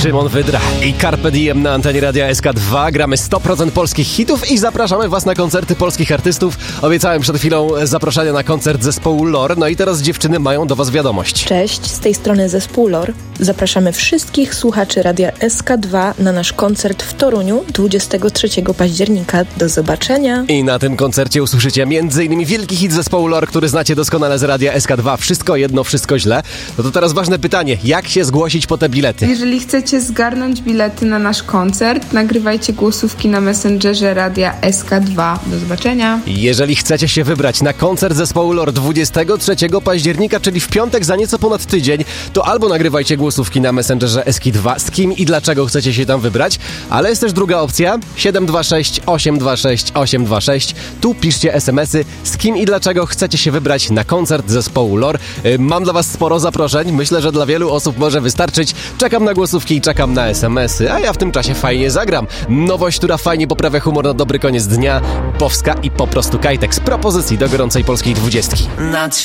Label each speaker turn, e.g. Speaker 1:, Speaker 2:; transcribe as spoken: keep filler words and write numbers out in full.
Speaker 1: Szymon Wydra i Carpe Diem na antenie Radia S K dwa. Gramy sto procent polskich hitów i zapraszamy Was na koncerty polskich artystów. Obiecałem przed chwilą zaproszenie na koncert zespołu Lore. No i teraz dziewczyny mają do Was wiadomość.
Speaker 2: Cześć, z tej strony zespół Lore. Zapraszamy wszystkich słuchaczy Radia S K dwa na nasz koncert w Toruniu dwudziestego trzeciego października. Do zobaczenia.
Speaker 1: I na tym koncercie usłyszycie m.in. wielki hit zespołu Lore, który znacie doskonale z Radia S K dwa. Wszystko jedno, wszystko źle. No to teraz ważne pytanie. Jak się zgłosić po te bilety?
Speaker 3: Jeżeli chcecie zgarnąć bilety na nasz koncert, nagrywajcie głosówki na Messengerze Radia S K dwa. Do zobaczenia.
Speaker 1: Jeżeli chcecie się wybrać na koncert zespołu Lore dwudziestego trzeciego października, czyli w piątek za nieco ponad tydzień, to albo nagrywajcie głosówki na Messengerze S K dwa, z kim i dlaczego chcecie się tam wybrać, ale jest też druga opcja, siedem dwa sześć osiem dwa sześć osiem dwa sześć. Tu piszcie es em esy, z kim i dlaczego chcecie się wybrać na koncert zespołu Lore. Mam dla Was sporo zaproszeń, myślę, że dla wielu osób może wystarczyć. Czekam na głosówki i czekam na es em esy, a ja w tym czasie fajnie zagram. Nowość, która fajnie poprawia humor na dobry koniec dnia. Bowska i po prostu Kajtek z propozycji do gorącej polskiej dwudziestki.